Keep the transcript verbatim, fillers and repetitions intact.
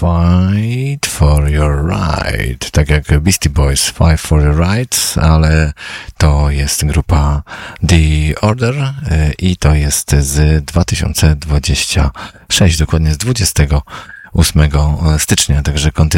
Fight for your right. Tak jak Beastie Boys, Fight for your rights, ale to jest grupa The Order i to jest z dwa tysiące dwudziestego szóstego, dokładnie z dwudziestego ósmego stycznia, także kontynuacja